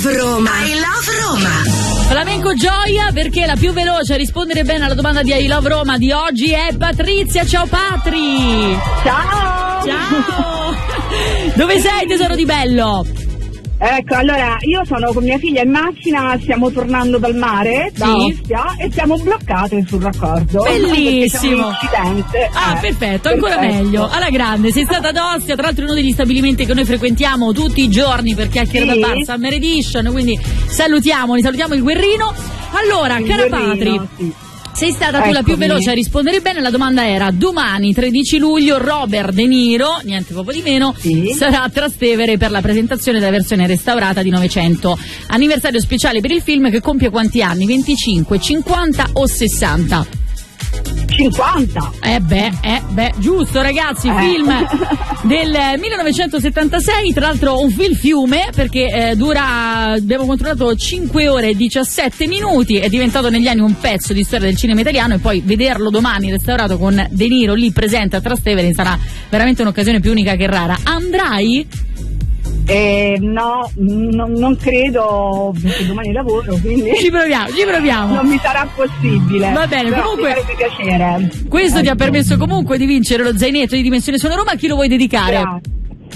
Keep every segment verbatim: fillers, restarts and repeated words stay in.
love Roma. I love Roma. Flamenco gioia perché la più veloce a rispondere bene alla domanda di I Love Roma di oggi è Patrizia. Ciao Patri. Ciao. Ciao. Dove sei, tesoro di bello? Ecco, allora, io sono con mia figlia in macchina, stiamo tornando dal mare, da Sì. Ostia, e siamo bloccate sul raccordo. Bellissimo. Perché c'è un incidente. Ah, Eh, perfetto, ancora perfetto. meglio. Alla grande, sei stata ad Ostia, tra l'altro è uno degli stabilimenti che noi frequentiamo tutti i giorni per chiacchiere Sì. da bar, Summer Edition, quindi salutiamo, salutiamo il guerrino. Allora, Il cara guerrino, Patri, sì. sei stata tu la più Eccomi. veloce a rispondere bene. La domanda era: domani tredici luglio Robert De Niro, niente poco di meno, Sì. sarà a Trastevere per la presentazione della versione restaurata di Novecento, anniversario speciale per il film che compie quanti anni? venticinque, cinquanta o sessanta? cinquanta. Eh beh, eh beh, giusto ragazzi, Eh. film del millenovecentosettantasei, tra l'altro un film fiume perché eh, dura, abbiamo controllato, cinque ore e diciassette minuti, è diventato negli anni un pezzo di storia del cinema italiano e poi vederlo domani restaurato con De Niro lì presente a Trastevere sarà veramente un'occasione più unica che rara. Andrai? Eh, no, no, non credo, perché domani lavoro, quindi Ci proviamo, ci proviamo. non mi sarà possibile. Va bene, Però comunque- mi farebbe piacere. Questo ti ha Ecco. permesso comunque di vincere lo zainetto di Dimensione Sono Roma. A chi lo vuoi dedicare? Grazie.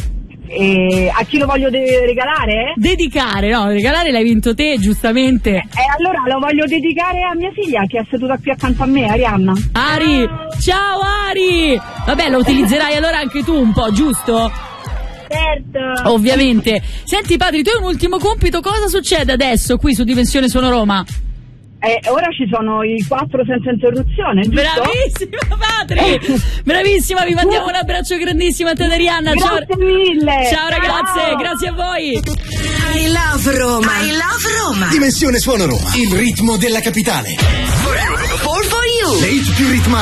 E a chi lo voglio de- regalare? Dedicare, no, regalare l'hai vinto te, giustamente. E allora lo voglio dedicare a mia figlia che è seduta qui accanto a me, Arianna. Ari, ciao Ari! Vabbè, lo utilizzerai allora anche tu un po', giusto? Certo. Ovviamente. Senti Patri, tu hai un ultimo compito, cosa succede adesso qui su Dimensione Sono Roma? E ora ci sono i quattro senza interruzione, giusto? Bravissima Patri! Bravissima, vi mandiamo un abbraccio grandissimo a te ed Arianna. Ciao, Grazie mille. ciao ragazze, Ciao. grazie a voi. I love Roma. I love Roma. Dimensione Suono Roma, il ritmo della capitale. four for you. Le hit più ritmate.